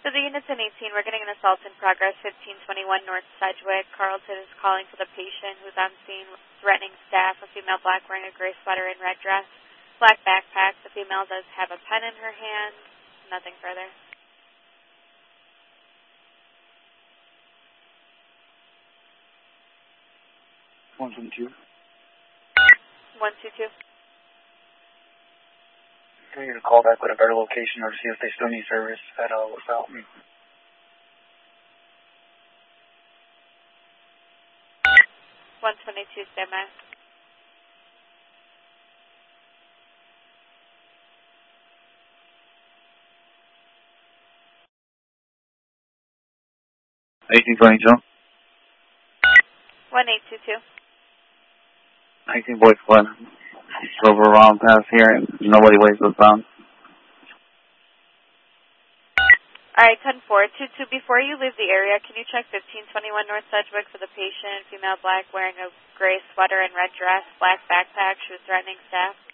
So the unit's in 18. We're getting an assault in progress, 1521 North Sedgwick. Carlton is calling for the patient who's on scene threatening staff, a female black wearing a gray sweater and red dress, black backpack. The female does have a pen in her hand. Nothing further. 122. 122. Can you call back with a better location or see if they still need service at Fountain? 122, stand by. $18.22. 1822. 19 Boys Glen. Drove around past here and nobody waits us down. Alright, 10-4. 22, before you leave the area, can you check 1521 North Sedgwick for the patient, female black wearing a gray sweater and red dress, black backpack, she was threatening staff?